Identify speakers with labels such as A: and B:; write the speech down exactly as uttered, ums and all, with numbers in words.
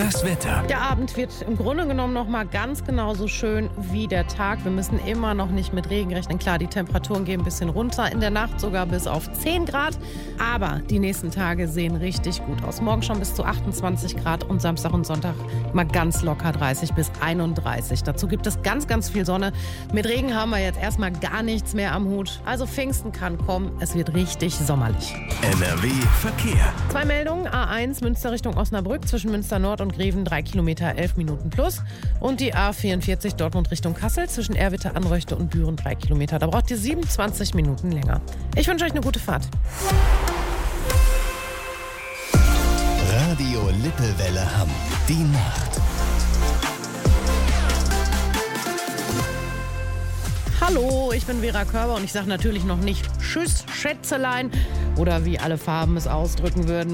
A: Das Wetter.
B: Der Abend wird im Grunde genommen noch mal ganz genauso schön wie der Tag. Wir müssen immer noch nicht mit Regen rechnen. Klar, die Temperaturen gehen ein bisschen runter. In der Nacht sogar bis auf zehn Grad. Aber die nächsten Tage sehen richtig gut aus. Morgen schon bis zu achtundzwanzig Grad und Samstag und Sonntag mal ganz locker dreißig bis einunddreißig. Dazu gibt es ganz, ganz viel Sonne. Mit Regen haben wir jetzt erstmal gar nichts mehr am Hut. Also Pfingsten kann kommen. Es wird richtig sommerlich.
A: N R W Verkehr.
B: Zwei Meldungen. A eins Münster Richtung Osnabrück zwischen Münster Nord und Greven drei Kilometer, elf Minuten plus. Und die A vierundvierzig Dortmund Richtung Kassel zwischen Erwitte, Anröchte und Büren drei Kilometer. Da braucht ihr siebenundzwanzig Minuten länger. Ich wünsche euch eine gute Fahrt.
A: Radio Lippewelle Hamm. Die Nacht.
B: Hallo, ich bin Vera Körber und ich sage natürlich noch nicht Tschüss, Schätzelein oder wie alle Farben es ausdrücken würden.